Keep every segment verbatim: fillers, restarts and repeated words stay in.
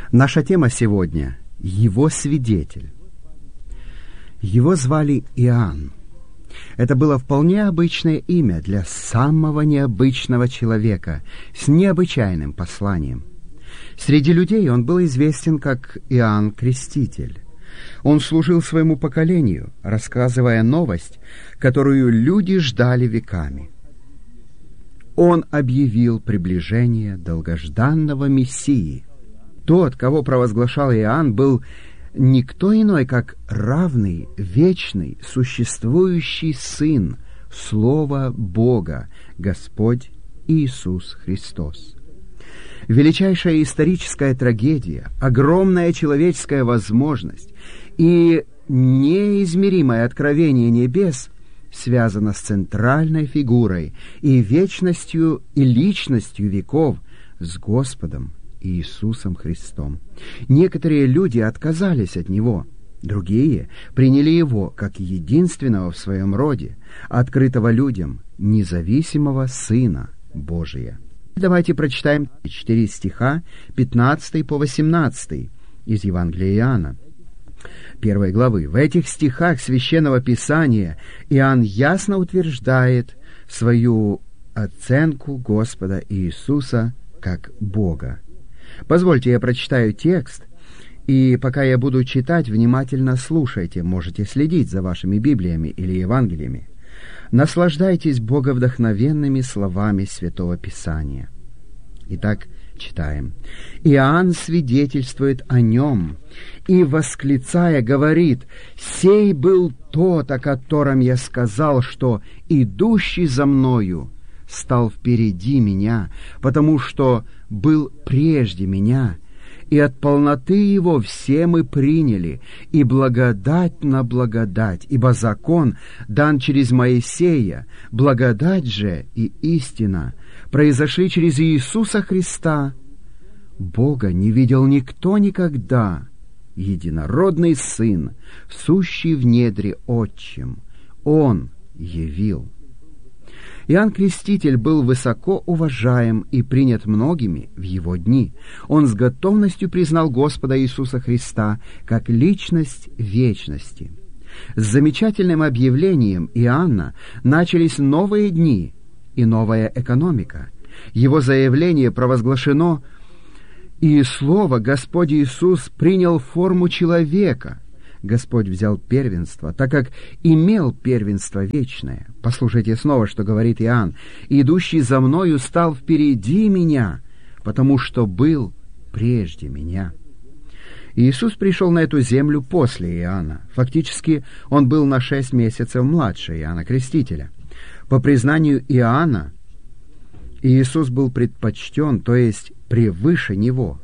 Наша тема сегодня — «Его свидетель». Его звали Иоанн. Это было вполне обычное имя для самого необычного человека с необычайным посланием. Среди людей он был известен как Иоанн Креститель. Он служил своему поколению, рассказывая новость, которую люди ждали веками. Он объявил приближение долгожданного Мессии. Тот, кого провозглашал Иоанн, был никто иной, как равный, вечный, существующий Сын, Слово Бога, Господь Иисус Христос. Величайшая историческая трагедия, огромная человеческая возможность и неизмеримое откровение небес связано с центральной фигурой и вечностью и личностью веков, с Господом Иисусом Христом. Некоторые люди отказались от Него, другие приняли Его как единственного в своем роде, открытого людям, независимого Сына Божия. Давайте прочитаем четыре стиха, пятнадцатый по восемнадцатый из Евангелия Иоанна, первой главы. В этих стихах Священного Писания Иоанн ясно утверждает свою оценку Господа Иисуса как Бога. Позвольте, я прочитаю текст, и пока я буду читать, внимательно слушайте, можете следить за вашими Библиями или Евангелиями. Наслаждайтесь боговдохновенными словами Святого Писания. Итак, читаем. «Иоанн свидетельствует о нем, и, восклицая, говорит: „Сей был тот, о котором я сказал, что идущий за мною стал впереди меня, потому что был прежде меня, и от полноты его все мы приняли, и благодать на благодать, ибо закон дан через Моисея, благодать же и истина произошли через Иисуса Христа. Бога не видел никто никогда, единородный Сын, сущий в недре Отчим, Он явил». Иоанн Креститель был высоко уважаем и принят многими в его дни. Он с готовностью признал Господа Иисуса Христа как личность вечности. С замечательным объявлением Иоанна начались новые дни и новая экономика. Его заявление провозглашено, и слово Господь Иисус принял форму человека. Господь взял первенство, так как имел первенство вечное. Послушайте снова, что говорит Иоанн. «Идущий за мною стал впереди меня, потому что был прежде меня». Иисус пришел на эту землю после Иоанна. Фактически, он был на шесть месяцев младше Иоанна Крестителя. По признанию Иоанна, Иисус был предпочтен, то есть превыше него.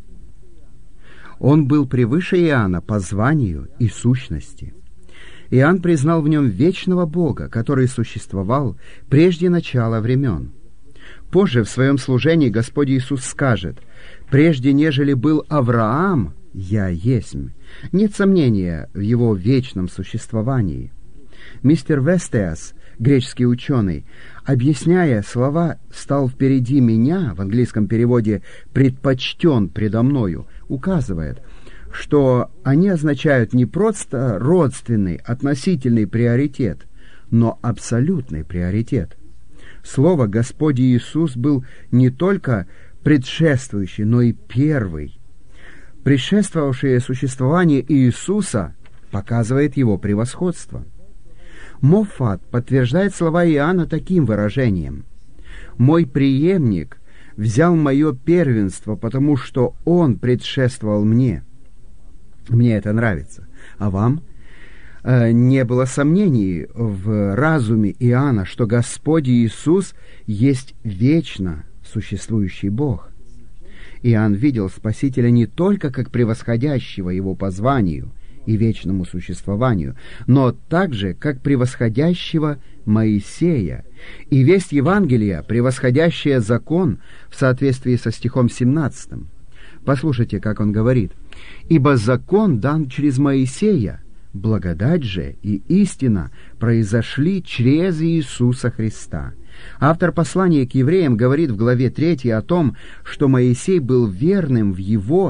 Он был превыше Иоанна по званию и сущности. Иоанн признал в нем вечного Бога, который существовал прежде начала времен. Позже в своем служении Господь Иисус скажет: «Прежде нежели был Авраам, я есмь». Нет сомнения в его вечном существовании. Мистер Вестеас, греческий ученый, объясняя слова «стал впереди меня», в английском переводе «предпочтен предо мною», указывает, что они означают не просто родственный, относительный приоритет, но абсолютный приоритет. Слово «Господь Иисус» был не только предшествующий, но и первый. Предшествовавшее существование Иисуса показывает его превосходство. Моффат подтверждает слова Иоанна таким выражением: «Мой преемник взял мое первенство, потому что он предшествовал мне». Мне это нравится. А вам? Э, не было сомнений в разуме Иоанна, что Господь Иисус есть вечно существующий Бог. Иоанн видел Спасителя не только как превосходящего его по званию и вечному существованию, но также как превосходящего Моисея, и весть Евангелия, превосходящая закон в соответствии со стихом семнадцатым. Послушайте, как он говорит: «Ибо закон дан через Моисея, благодать же и истина произошли через Иисуса Христа». Автор послания к евреям говорит в главе третьей о том, что Моисей был верным в его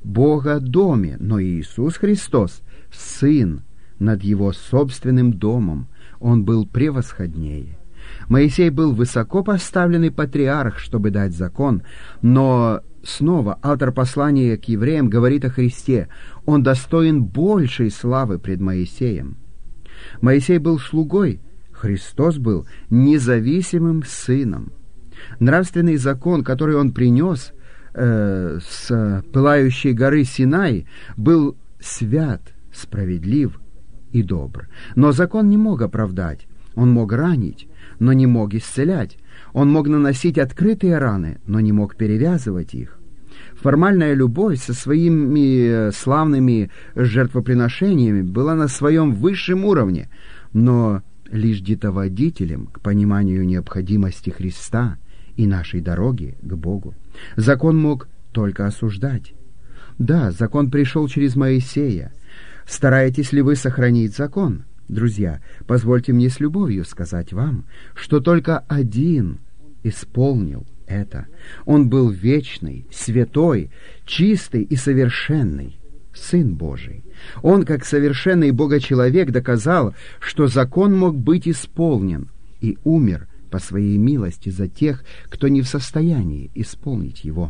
Бога доме, но Иисус Христос — Сын над Его собственным домом. Он был превосходнее. Моисей был высоко поставленный патриарх, чтобы дать закон, но снова автор послания к евреям говорит о Христе. Он достоин большей славы пред Моисеем. Моисей был слугой, Христос был независимым сыном. Нравственный закон, который он принес э, с пылающей горы Синай, был свят, справедлив и добр. Но закон не мог оправдать, он мог ранить, но не мог исцелять. Он мог наносить открытые раны, но не мог перевязывать их. Формальная любовь со своими славными жертвоприношениями была на своем высшем уровне, но лишь детоводителем к пониманию необходимости Христа и нашей дороги к Богу. Закон мог только осуждать. Да, закон пришел через Моисея. Стараетесь ли вы сохранить закон? Друзья, позвольте мне с любовью сказать вам, что только один исполнил это. Он был вечный, святой, чистый и совершенный, Сын Божий. Он, как совершенный Бога-человек, доказал, что закон мог быть исполнен, и умер по своей милости за тех, кто не в состоянии исполнить его.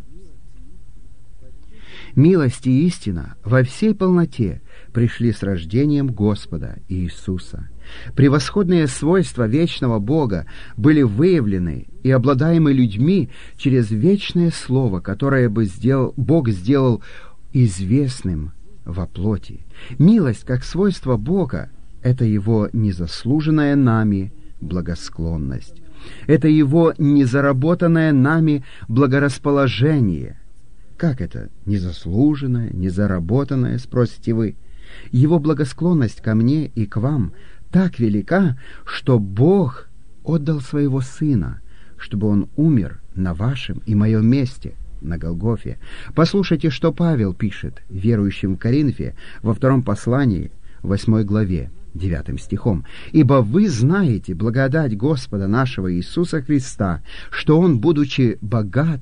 Милость и истина во всей полноте пришли с рождением Господа Иисуса. Превосходные свойства вечного Бога были выявлены и обладаемы людьми через вечное Слово, которое бы сделал, Бог сделал известным во плоти. Милость, как свойство Бога, это Его незаслуженная нами благосклонность. Это Его незаработанное нами благорасположение. Как это? Незаслуженное, незаработанное, спросите вы. Его благосклонность ко мне и к вам так велика, что Бог отдал Своего Сына, чтобы Он умер на вашем и моем месте, на Голгофе. Послушайте, что Павел пишет верующим в Коринфе во втором послании, восьмой главе, девятым стихом. «Ибо вы знаете благодать Господа нашего Иисуса Христа, что Он, будучи богат,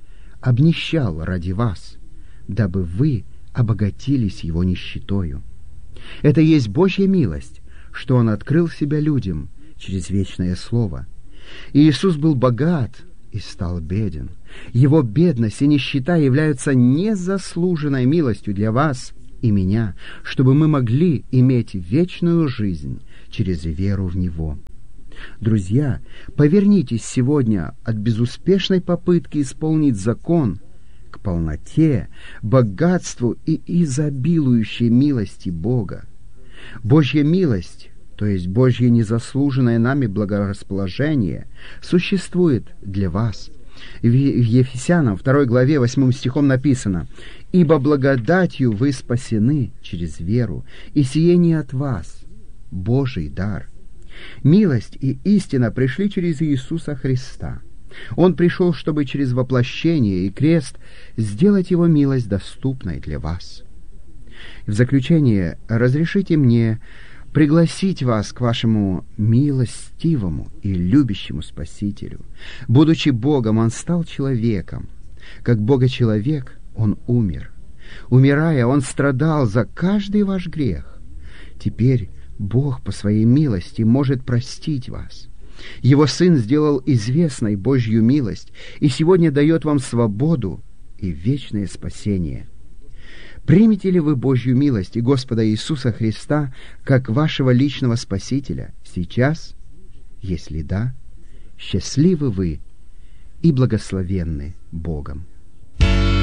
обнищал ради вас, дабы вы обогатились Его нищетою». Это и есть Божья милость, что Он открыл себя людям через вечное Слово. Иисус был богат и стал беден. Его бедность и нищета являются незаслуженной милостью для вас и меня, чтобы мы могли иметь вечную жизнь через веру в Него. Друзья, повернитесь сегодня от безуспешной попытки исполнить закон к полноте, богатству и изобилующей милости Бога. Божья милость, то есть Божье незаслуженное нами благорасположение, существует для вас. В Ефесянам второй главе восьмым стихом написано: «Ибо благодатью вы спасены через веру, и сие не от вас, Божий дар». Милость и истина пришли через Иисуса Христа. Он пришел, чтобы через воплощение и крест сделать Его милость доступной для вас. В заключение разрешите мне пригласить вас к вашему милостивому и любящему Спасителю. Будучи Богом, Он стал человеком. Как Бога-человек Он умер. Умирая, Он страдал за каждый ваш грех. Теперь Бог по Своей милости может простить вас. Его Сын сделал известной Божью милость и сегодня дает вам свободу и вечное спасение. Примете ли вы Божью милость и Господа Иисуса Христа как вашего личного Спасителя сейчас? Если да, счастливы вы и благословенны Богом.